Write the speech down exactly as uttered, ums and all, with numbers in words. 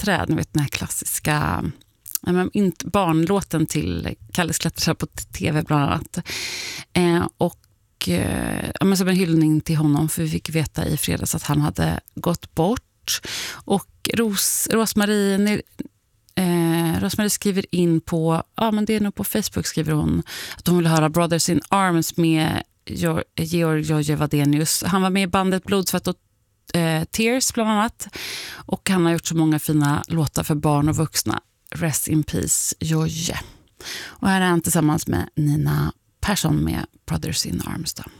träd, ni vet den här klassiska ja, men inte barnlåten till Kalles klättrar på tv bland annat. Eh, och eh, ja, men som en hyllning till honom, för vi fick veta i fredags att han hade gått bort. Och Ros, Rosmarie ni, eh, Rosmarie skriver in på, ja men det är nog på Facebook skriver hon att hon vill höra Brothers in Arms med Georg George Wadenius. Han var med i bandet Blodsvett och eh, Tears bland annat. Och han har gjort så många fina låtar för barn och vuxna. Rest in peace, George. Och här är han tillsammans med Nina Persson med Brothers in Arms då.